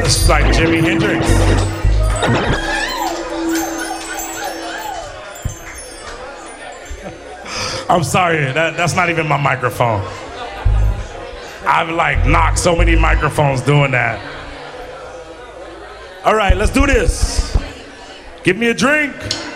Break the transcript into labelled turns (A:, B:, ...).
A: It's like Jimi Hendrix. I'm sorry, that's not even my microphone. I've like knocked so many microphones doing that. All right, let's do this. Give me a drink.